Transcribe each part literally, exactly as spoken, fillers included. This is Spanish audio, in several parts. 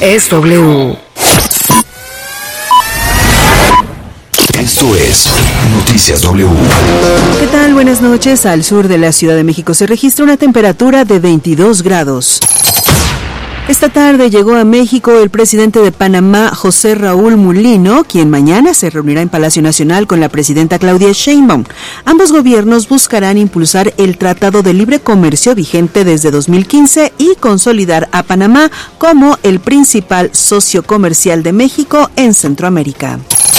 es W. Esto es Noticias W. ¿Qué tal? Buenas noches. Al sur de la Ciudad de México se registra una temperatura de veintidós grados. Esta tarde llegó a México el presidente de Panamá, José Raúl Mulino, quien mañana se reunirá en Palacio Nacional con la presidenta Claudia Sheinbaum. Ambos gobiernos buscarán impulsar el Tratado de Libre Comercio vigente desde dos mil quince y consolidar a Panamá como el principal socio comercial de México en Centroamérica.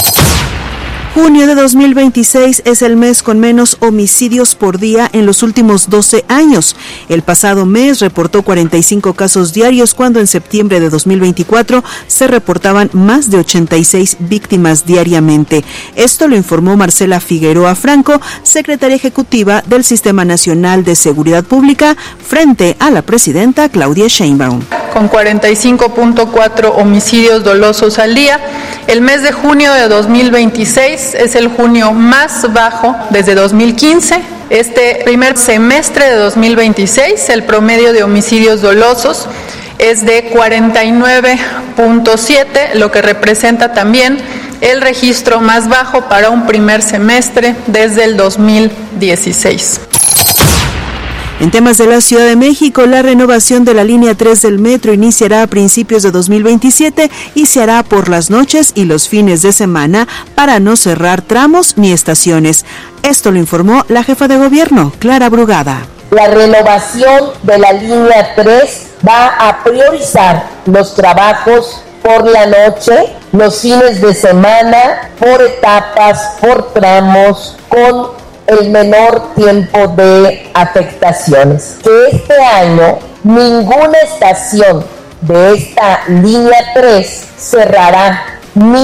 Junio de dos mil veintiséis es el mes con menos homicidios por día en los últimos doce años. El pasado mes reportó cuarenta y cinco casos diarios, cuando en septiembre de dos mil veinticuatro se reportaban más de ochenta y seis víctimas diariamente. Esto lo informó Marcela Figueroa Franco, secretaria ejecutiva del Sistema Nacional de Seguridad Pública, frente a la presidenta Claudia Sheinbaum. Con cuarenta y cinco punto cuatro homicidios dolosos al día, el mes de junio de dos mil veintiséis es el junio más bajo desde dos mil quince. Este primer semestre de dos mil veintiséis, el promedio de homicidios dolosos es de cuarenta y nueve punto siete, lo que representa también el registro más bajo para un primer semestre desde el dos mil dieciséis. En temas de la Ciudad de México, la renovación de la línea tres del metro iniciará a principios de dos mil veintisiete y se hará por las noches y los fines de semana para no cerrar tramos ni estaciones. Esto lo informó la jefa de gobierno, Clara Brugada. La renovación de la línea tres va a priorizar los trabajos por la noche, los fines de semana, por etapas, por tramos, con el menor tiempo de afectaciones. Que este año ninguna estación de esta línea tres cerrará, ni